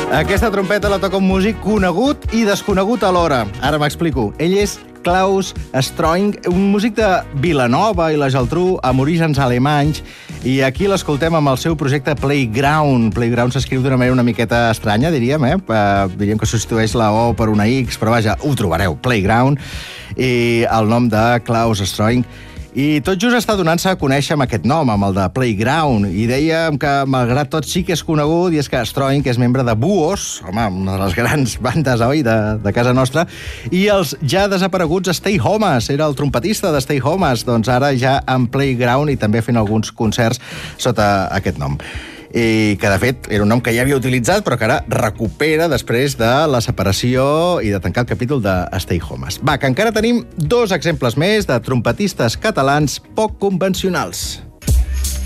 Aquesta trompeta la toca un músic conegut i desconegut alhora. Ara m'explico. Ell és Klaus Stroing, un músic de Vilanova i la Geltrú amb orígens alemanys, i aquí l'escoltem amb el seu projecte Playground. Playground s'escriu d'una manera una miqueta estranya, diríem, diríem que substitueix la O per una X, però vaja, ho trobareu, Playground, i el nom de Klaus Stroing. I tot just està donant-se a conèixer amb aquest nom, amb el de Playground, i dèiem que, malgrat tot, sí que és conegut, i és que Stroing és membre de Buos, home, una de les grans bandes, oi, de casa nostra, i els ja desapareguts Stay Homes, era el trompetista de Stay Homes, doncs ara ja en Playground i també fent alguns concerts sota aquest nom. I que, de fet, era un nom que ja havia utilitzat, però que ara recupera després de la separació i de tancar el capítol de Stay Homes. Va, que encara tenim 2 exemples més de trompetistes catalans poc convencionals.